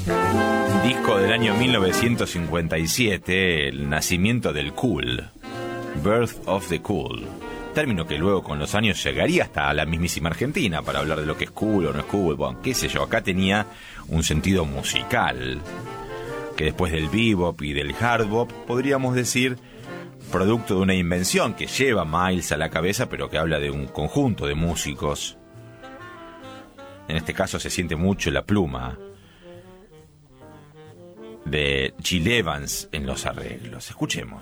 Disco del año 1957, el nacimiento del cool, Birth of the Cool, término que luego con los años llegaría hasta la mismísima Argentina para hablar de lo que es cool o no es cool. Bueno, qué sé yo, acá tenía un sentido musical, que después del bebop y del hard bop, podríamos decir, producto de una invención que lleva a Miles a la cabeza, pero que habla de un conjunto de músicos. En este caso se siente mucho la pluma de Gil Evans en los arreglos. Escuchemos.